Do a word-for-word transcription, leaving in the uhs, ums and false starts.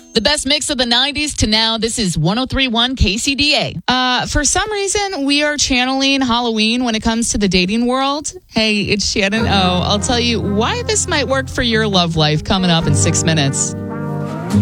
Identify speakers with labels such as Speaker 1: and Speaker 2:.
Speaker 1: The best mix of the nineties to now. This is one oh three point one K C D A.
Speaker 2: Uh, for some reason, we are channeling Halloween when it comes to the dating world. Hey, it's Shannon O. I'll tell you why this might work for your love life coming up in six minutes.